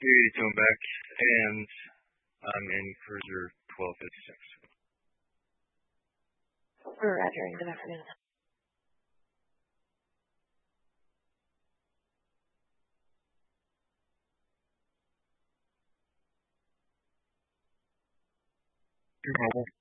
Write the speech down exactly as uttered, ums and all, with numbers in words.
Hey, Tom back, and I'm in cruiser twelve fifty-six. Roger. Good afternoon. Two mobile.